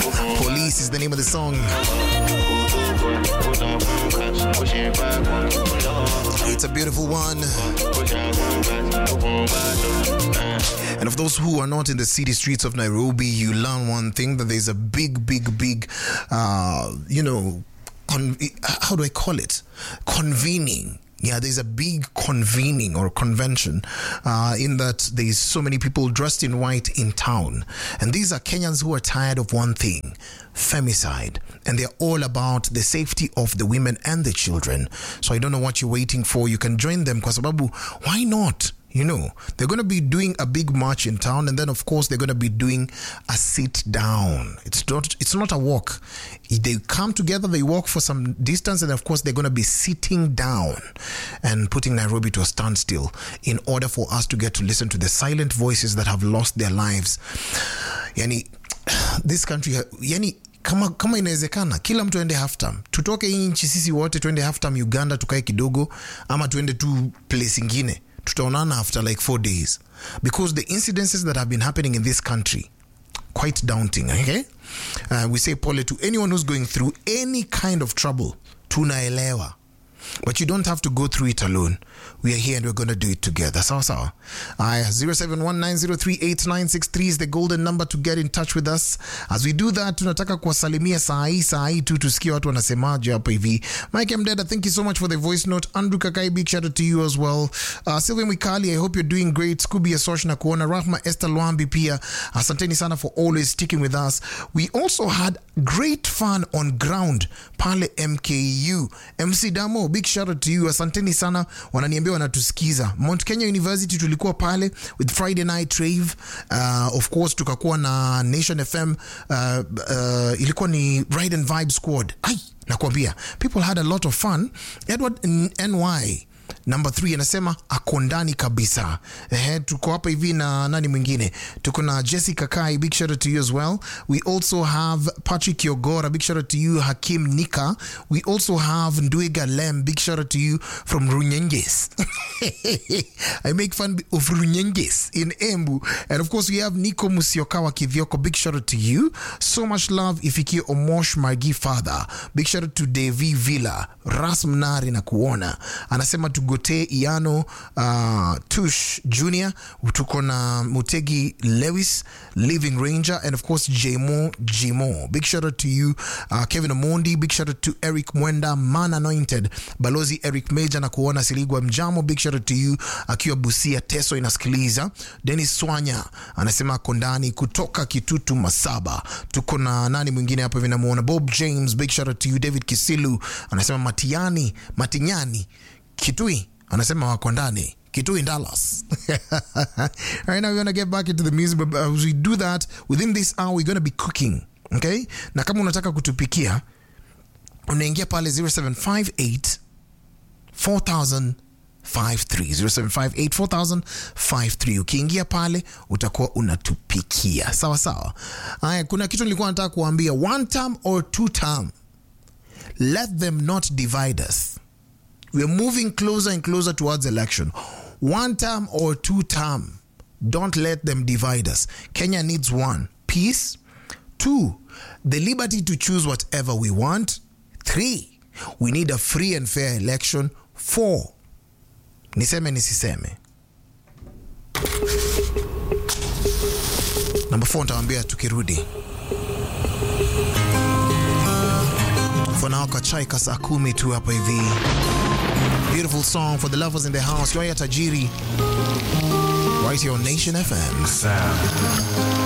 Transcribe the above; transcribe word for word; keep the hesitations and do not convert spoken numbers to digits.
Police is the name of the song. It's a beautiful one. And of those who are not in the city streets of Nairobi, you learn one thing, that there's a big, big, big, uh, you know, con- how do I call it? Convening. Yeah, there's a big convening or convention uh, in that there's so many people dressed in white in town. And these are Kenyans who are tired of one thing, femicide. And they're all about the safety of the women and the children. So I don't know what you're waiting for. You can join them, kwa sababu, why not? You know, they're going to be doing a big march in town, and then of course they're going to be doing a sit down. It's not it's not a walk. They come together, they walk for some distance, and of course they're going to be sitting down and putting Nairobi to a standstill in order for us to get to listen to the silent voices that have lost their lives. Yani, this country, yani, kama kama inawezekana kila mtu ende half term, tutoke hii nchi sisi wote tuende half term Uganda, tukae kidogo, ama tuende tu place ingine, tutaonana after like four days, because the incidences that have been happening in this country, quite daunting. Okay, uh, we say pole to anyone who's going through any kind of trouble. Tunaelewa, but you don't have to go through it alone. We are here and we're going to do it together. Sawa sawa. Uh, zero seven one nine zero three eight nine six three is the golden number to get in touch with us. As we do that, tunataka kuwasalimia saa hii saa hii tu tusikie watu wanasemaje hapa hivi. Mike Mdeda, thank you so much for the voice note. Andrew Kakai, big shout out to you as well. Uh, Sylvia Mikali, I hope you're doing great. Scooby Asosh na kuona. Rahma Esther Luambi pia, asanteni sana for always sticking with us. We also had great fun on ground pale M K U. M C Damo, big shout out to you. Asanteni sana, wananiambia wanatusikiza. Mount Kenya University tulikuwa pale with Friday Night Rave. Uh, of course tukakuwa na Nation F M. Uh, uh, ilikuwa ni Ride and Vibe Squad. Ai, nakwambia, people had a lot of fun. Edward N Y number three anasema akondani kabisa. Eh, tuko hapa hivi na nani mwingine? Tuko na Jessica Kai, big shout out to you as well. We also have Patrick Yogora, big shout out to you. Hakim Nika. We also have Ndwega Lem, big shout out to you from Runyenges. I make fun of Runyenges in Embu. And of course we have Nico Musiokawa Kivyoko, big shout out to you. So much love ifikie Omosh Margi Father. Big shout out to Devi Villa, Ras Mnari na kuona. Anasema Tugote Iano, uh, Tush Junior, tuko na Mutegi Lewis, Living Ranger, and of course Jmo Jmo. Big shout out to you. uh, Kevin Omondi, big shout out to Eric Mwenda, Man Anointed, Balozi Eric Major na kuona. Siligwa Mjamo, big shout out to you. Akiwa Busia Teso inasikiliza. Dennis Swanya anasema kondani kutoka Kitutu Masaba. Tuko na nani mwingine hapa vinamuona? Bob James, big shout out to you. David Kisilu anasema Matiani Matinyani Kitui anasema wako ndani Kitui in Dallas. Right now we're going to get back into the music, but as we do that, within this hour we're going to be cooking. Okay, na kama unataka kutupikia unaingia pale zero seven five eight four thousand five three zero seven five eight four thousand five three. Ukiingia pale utakuwa unatupikia. Sawa sawa. Haya, kuna kitu nilikuwa nataka kuambia. One term or two term, let them not divide us. We're moving closer and closer towards election. One term or two term, don't let them divide us. Kenya needs one, peace. Two, the liberty to choose whatever we want. Three, we need a free and fair election. Four, niseme nisiseme. Number four, nitawaambia tukirudi. For now, kachai kasa kumi tu hapa hivi. Beautiful song for the lovers in the house. Yoya Tajiri, right here on Nation F M.